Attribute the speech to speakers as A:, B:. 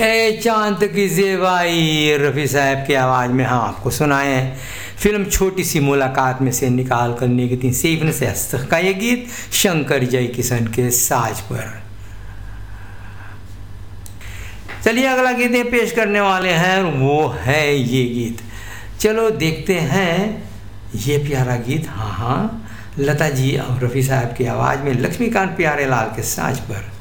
A: ए चांद की ज़ेबाई रफ़ी साहब की आवाज़ में हम आपको सुनाए हैं। फिल्म छोटी सी मुलाकात में से निकाल कर निगती सीवन से हस्तक का ये गीत शंकर जय किशन के साज पर। चलिए अगला गीत ये पेश करने वाले हैं, वो है ये गीत। चलो देखते हैं ये प्यारा गीत। हाँ, लता जी और रफ़ी साहब की आवाज़ में लक्ष्मीकांत प्यारेलाल के साज पर।